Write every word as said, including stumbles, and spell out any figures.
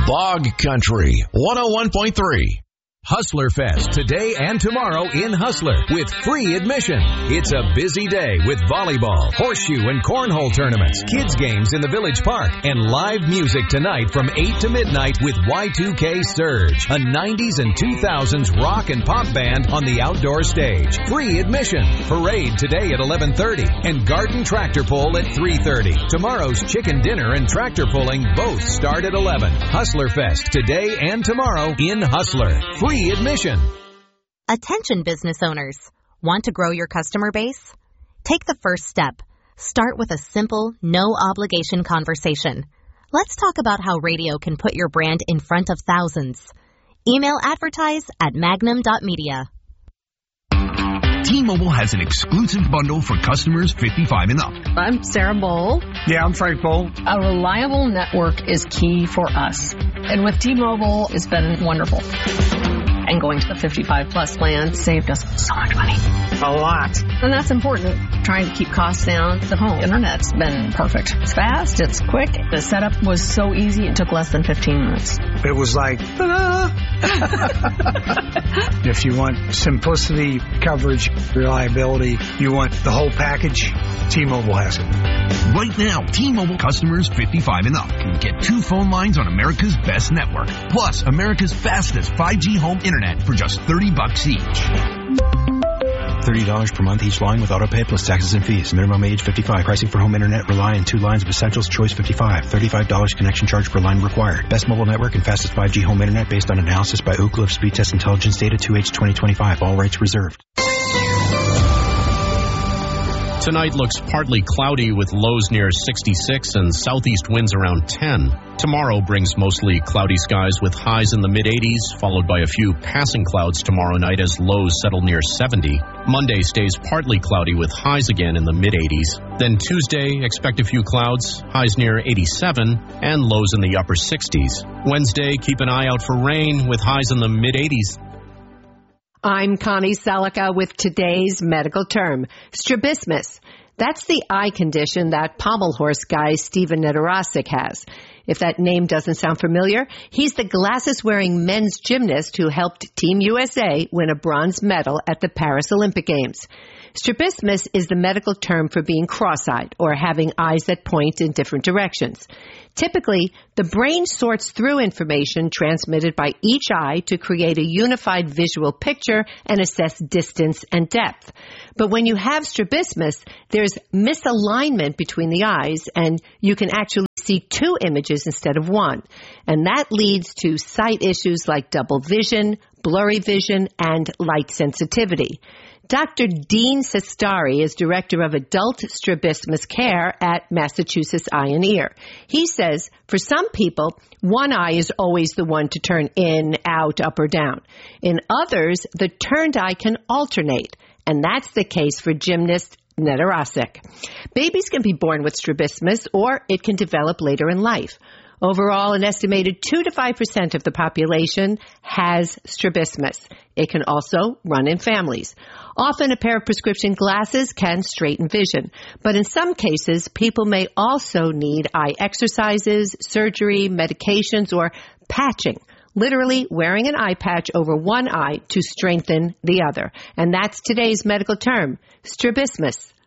Bog Country one oh one point three. Hustler Fest today and tomorrow in Hustler with free admission. It's a busy day with volleyball, horseshoe, and cornhole tournaments, kids games in the Village Park, and live music tonight from eight to midnight with Y two K Surge, a nineties and two thousands rock and pop band on the outdoor stage. Free admission. Parade today at eleven thirty and garden tractor pull at three thirty. Tomorrow's chicken dinner and tractor pulling both start at eleven. Hustler Fest today and tomorrow in Hustler. Free admission. Attention business owners. Want to grow your customer base? Take the first step. Start with a simple, no-obligation conversation. Let's talk about how radio can put your brand in front of thousands. Email advertise at magnum dot media. T-Mobile has an exclusive bundle for customers fifty-five and up. I'm Sarah Bowl. Yeah, I'm Frank Bowl. A reliable network is key for us. And with T-Mobile, it's been wonderful. And going to the fifty-five plus plan saved us so much money. A lot. And that's important. Trying to keep costs down. The home internet's been perfect. It's fast. It's quick. The setup was so easy. It took less than fifteen minutes. It was like, ta-da! If you want simplicity, coverage, reliability, you want the whole package, T-Mobile has it. Right now, T-Mobile customers fifty-five and up can get two phone lines on America's best network, plus America's fastest five G home internet for just thirty bucks each. thirty dollars per month each line with autopay plus taxes and fees. Minimum age fifty-five. Pricing for home internet rely on two lines of Essentials Choice fifty-five. thirty-five dollars connection charge per line required. Best mobile network and fastest five G home internet based on analysis by Oak Cliff Speed Test Intelligence Data two H twenty twenty-five. All rights reserved. Tonight looks partly cloudy with lows near sixty-six and southeast winds around ten. Tomorrow brings mostly cloudy skies with highs in the mid-eighties, followed by a few passing clouds tomorrow night as lows settle near seventy. Monday stays partly cloudy with highs again in the mid-eighties. Then Tuesday, expect a few clouds, highs near eighty-seven, and lows in the upper sixties. Wednesday, keep an eye out for rain with highs in the mid-eighties. I'm Connie Selica with today's medical term, strabismus. That's the eye condition that pommel horse guy Steven Nedorosik has. If that name doesn't sound familiar, he's the glasses-wearing men's gymnast who helped Team U S A win a bronze medal at the Paris Olympic Games. Strabismus is the medical term for being cross-eyed or having eyes that point in different directions. Typically, the brain sorts through information transmitted by each eye to create a unified visual picture and assess distance and depth. But when you have strabismus, there's misalignment between the eyes, and you can actually see two images instead of one. And that leads to sight issues like double vision, blurry vision, and light sensitivity. Doctor Dean Sestari is director of adult strabismus care at Massachusetts Eye and Ear. He says for some people, one eye is always the one to turn in, out, up, or down. In others, the turned eye can alternate, and that's the case for gymnast Nedorosik. Babies can be born with strabismus, or it can develop later in life. Overall, an estimated two to five percent of the population has strabismus. It can also run in families. Often a pair of prescription glasses can straighten vision, but in some cases, people may also need eye exercises, surgery, medications, or patching. Literally wearing an eye patch over one eye to strengthen the other. And that's today's medical term, strabismus.